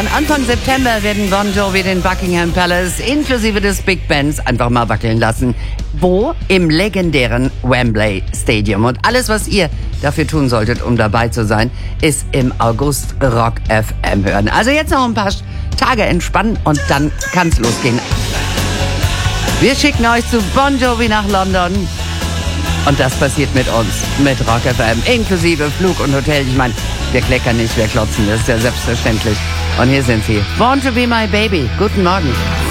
Anfang September werden Bon Jovi den Buckingham Palace inklusive des Big Bands einfach mal wackeln lassen. Wo? Im legendären Wembley Stadium. Und alles, was ihr dafür tun solltet, um dabei zu sein, ist im August Rock FM hören. Also jetzt noch ein paar Tage entspannen und dann kann's losgehen. Wir schicken euch zu Bon Jovi nach London. Und das passiert mit uns, mit Rock FM, inklusive Flug und Hotel. Ich meine, wir kleckern nicht, wir klotzen, das ist ja selbstverständlich. Und hier sind sie. Born to be my baby. Guten Morgen.